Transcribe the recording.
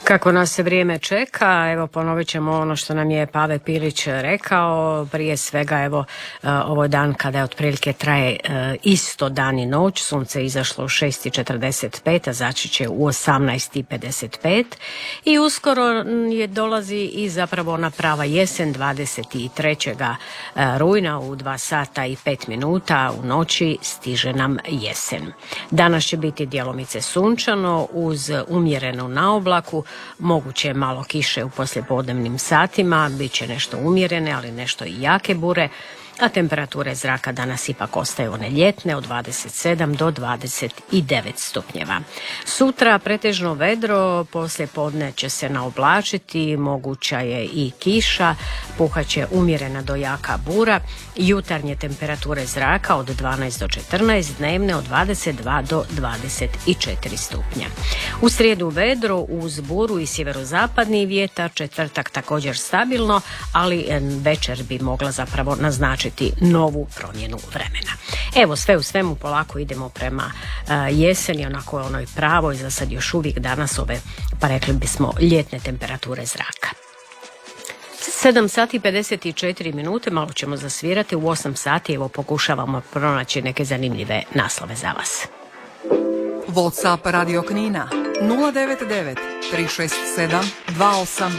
Kako nas se vrijeme čeka, evo ponovit ćemo ono što nam je Pave Pilić rekao. Prije svega, evo, ovo je dan kada je otprilike traje isto dan i noć. Sunce je izašlo u 6:45, a zaći će u 18:55. I uskoro dolazi i zapravo ona prava jesen, 23. rujna u 2 sata i 5 minuta u noći stiže nam jesen. Danas će biti djelomice sunčano uz umjerenu naoblaku. Moguće je malo kiše u poslijepodnevnim satima, bit će nešto umjerene, ali nešto i jake bure, a temperature zraka danas ipak ostaju one ljetne od 27 do 29 stupnjeva. Sutra pretežno vedro, poslijepodne će se naoblačiti, moguća je i kiša, puhaće umjerena do jaka bura, jutarnje temperature zraka od 12 do 14, dnevne od 22 do 24 stupnja. U srijedu vedro uz buru i sjeverozapadni vjetar, četvrtak također stabilno, ali večer bi mogla zapravo naznačiti novu promjenu vremena. Evo, sve u svemu polako idemo prema jeseni, onako onoj pravoj, za sad još uvijek danas ove, pa rekli bismo, ljetne temperature zraka. 7 sati i 54 minute, malo ćemo zasvirati, u 8 sati evo pokušavamo pronaći neke zanimljive naslove za vas. WhatsApp Radio Knina 099 367 28